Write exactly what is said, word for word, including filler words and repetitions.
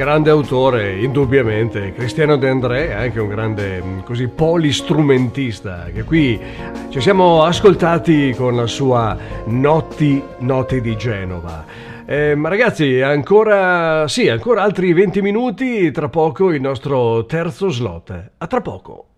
grande autore, indubbiamente, Cristiano De André, anche un grande così polistrumentista, che qui ci siamo ascoltati con la sua Notti, Notti di Genova. Eh, ma ragazzi, ancora, sì, ancora altri venti minuti, tra poco il nostro terzo slot. A tra poco.